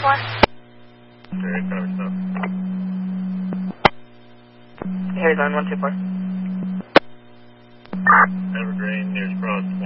124. Okay, cover stuff. Arizona 124. Evergreen, nearest cross.